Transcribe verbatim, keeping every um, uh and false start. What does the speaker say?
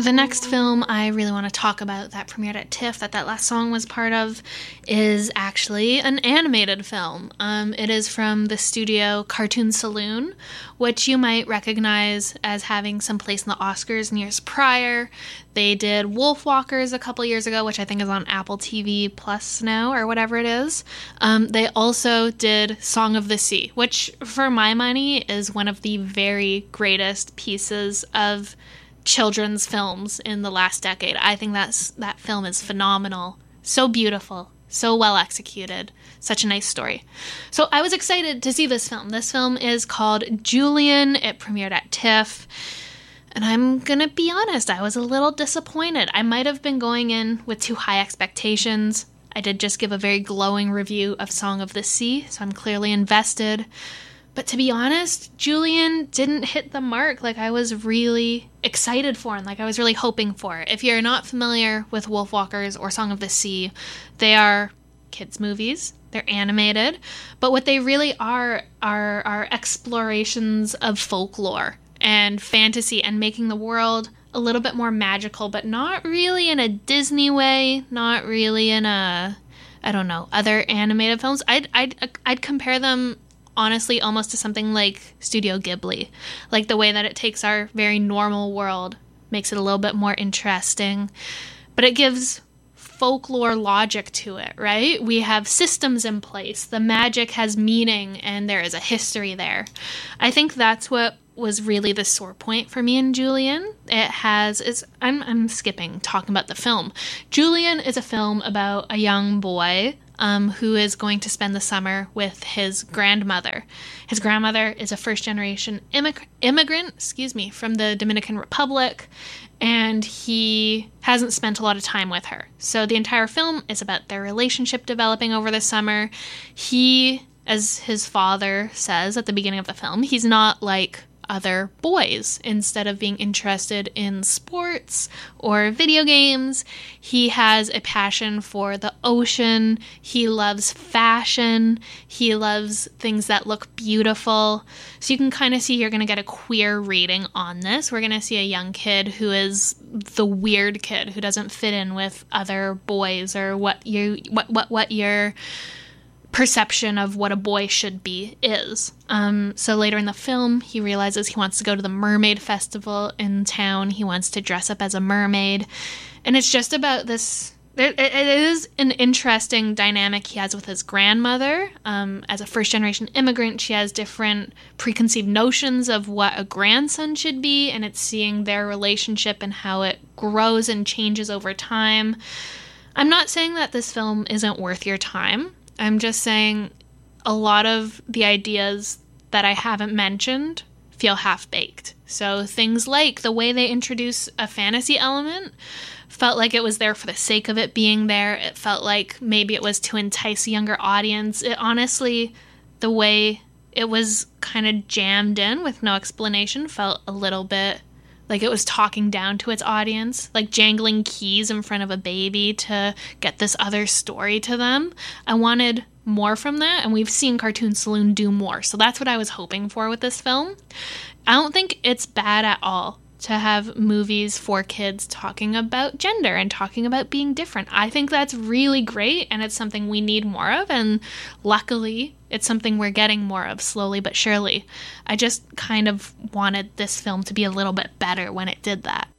The next film I really want to talk about that premiered at TIFF, that that last song was part of, is actually an animated film. Um, it is from the studio Cartoon Saloon, which you might recognize as having some place in the Oscars in years prior. They did Wolfwalkers a couple years ago, which I think is on Apple T V Plus now, or whatever it is. Um, they also did Song of the Sea, which, for my money, is one of the very greatest pieces of children's films in the last decade. I think that's that film is phenomenal. So beautiful, so well executed, such a nice story. So I was excited to see this film. This film is called Julian. It premiered at TIFF. And I'm gonna be honest, I was a little disappointed. I might have been going in with too high expectations. I did just give a very glowing review of Song of the Sea, so I'm clearly invested. But to be honest, Julian didn't hit the mark like I was really excited for and like I was really hoping for. If you're not familiar with Wolfwalkers or Song of the Sea, they are kids' movies. They're animated. But what they really are are, are explorations of folklore and fantasy and making the world a little bit more magical, but not really in a Disney way, not really in a, I don't know, other animated films. I'd, I'd, I'd compare them honestly almost to something like Studio Ghibli, like the way that it takes our very normal world, makes it a little bit more interesting, but it gives folklore logic to it, right? We have systems in place, the magic has meaning, and there is a history there. I think that's what was really the sore point for me in Julian. It has, it's, I'm, I'm skipping talking about the film. Julian is a film about a young boy Um, who is going to spend the summer with his grandmother. His grandmother is a first-generation immig- immigrant, excuse me, from the Dominican Republic, and he hasn't spent a lot of time with her. So the entire film is about their relationship developing over the summer. He, as his father says at the beginning of the film, he's not like other boys. Instead of being interested in sports or video games, he has a passion for the ocean. He loves fashion. He loves things that look beautiful. So you can kind of see you're going to get a queer reading on this. We're going to see a young kid who is the weird kid who doesn't fit in with other boys or what you what what what your perception of what a boy should be is. Um, so later in the film, he realizes he wants to go to the mermaid festival in town. He wants to dress up as a mermaid. And it's just about this, it, it is an interesting dynamic he has with his grandmother. Um, as a first-generation immigrant, she has different preconceived notions of what a grandson should be, and it's seeing their relationship and how it grows and changes over time. I'm not saying that this film isn't worth your time. I'm just saying a lot of the ideas that I haven't mentioned feel half-baked. So things like the way they introduce a fantasy element felt like it was there for the sake of it being there. It felt like maybe it was to entice a younger audience. It honestly, the way it was kind of jammed in with no explanation felt a little bit like it was talking down to its audience, like jangling keys in front of a baby to get this other story to them. I wanted more from that, and we've seen Cartoon Saloon do more. So that's what I was hoping for with this film. I don't think it's bad at all to have movies for kids talking about gender and talking about being different. I think that's really great, and it's something we need more of, and luckily it's something we're getting more of slowly but surely. I just kind of wanted this film to be a little bit better when it did that.